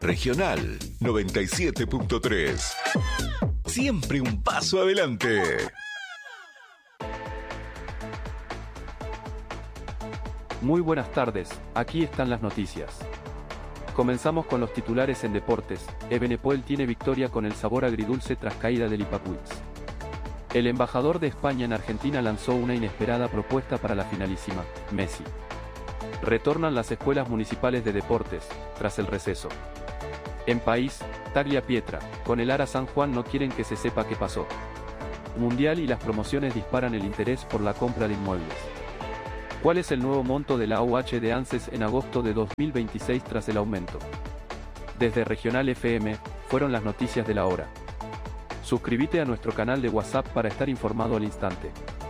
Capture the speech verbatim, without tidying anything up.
Regional noventa y siete punto tres. Siempre un paso adelante. Muy buenas tardes, aquí están las noticias. Comenzamos con los titulares en deportes. Evenepoel tiene victoria con el sabor agridulce tras caída del Ipapuix. El embajador de España en Argentina lanzó una inesperada propuesta para la finalísima, Messi. Retornan las escuelas municipales de deportes, tras el receso. En país, Tagliapietra, con el Ara San Juan no quieren que se sepa qué pasó. Mundial y las promociones disparan el interés por la compra de inmuebles. ¿Cuál es el nuevo monto de la A U H de ANSES en agosto de dos mil veintiséis tras el aumento? Desde Regional F M, fueron las noticias de la hora. Suscríbete a nuestro canal de WhatsApp para estar informado al instante.